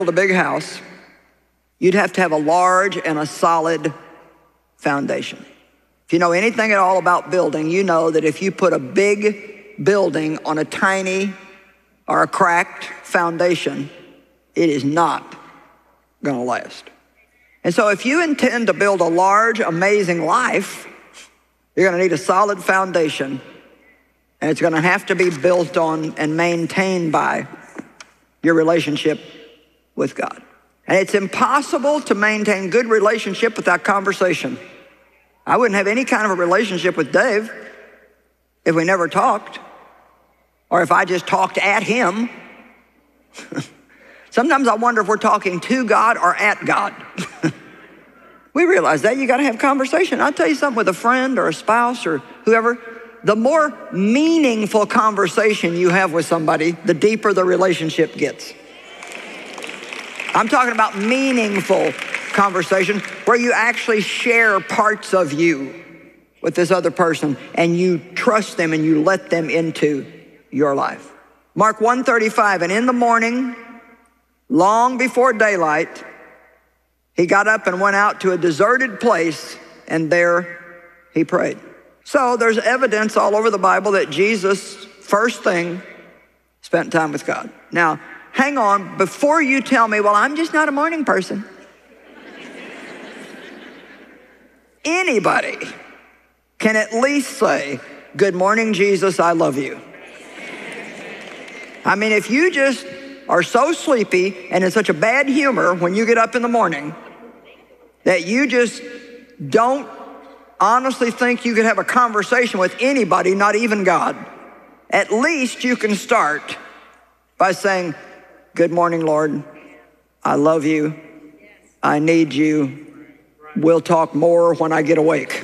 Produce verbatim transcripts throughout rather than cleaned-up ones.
a big house, you'd have to have a large and a solid foundation. If you know anything at all about building, you know that if you put a big building on a tiny or a cracked foundation, it is not going to last. And so if you intend to build a large, amazing life, you're going to need a solid foundation, and it's going to have to be built on and maintained by your relationship with God. And it's impossible to maintain good relationship without conversation. I wouldn't have any kind of a relationship with Dave if we never talked, or if I just talked at him. Sometimes I wonder if we're talking to God or at God. We realize that you got to have conversation. I'll tell you something, with a friend or a spouse or whoever, the more meaningful conversation you have with somebody, the deeper the relationship gets. I'm talking about meaningful conversation where you actually share parts of you with this other person and you trust them and you let them into your life. Mark one thirty-five, and in the morning, long before daylight, he got up and went out to a deserted place, and there he prayed. So there's evidence all over the Bible that Jesus, first thing, spent time with God. Now, hang on, before you tell me, well, I'm just not a morning person. Anybody can at least say, good morning, Jesus, I love you. I mean, if you just are so sleepy and in such a bad humor when you get up in the morning that you just don't honestly think you could have a conversation with anybody, not even God, at least you can start by saying, good morning, Lord. I love you. I need you. We'll talk more when I get awake.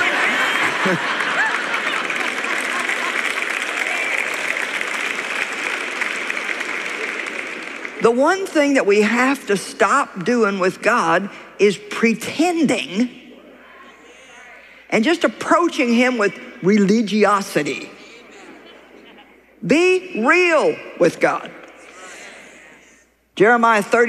The one thing that we have to stop doing with God is pretending and just approaching him with religiosity. Be real with God. Jeremiah thirty